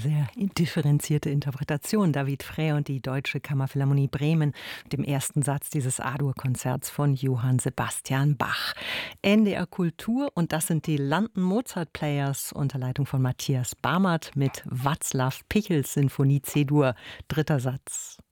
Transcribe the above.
sehr differenzierte Interpretation. David Frey und die Deutsche Kammerphilharmonie Bremen mit dem ersten Satz dieses A-Dur-Konzerts von Johann Sebastian Bach. NDR Kultur, und das sind die London Mozart Players unter Leitung von Matthias Barmert mit Václav Pichels Sinfonie C-Dur, dritter Satz.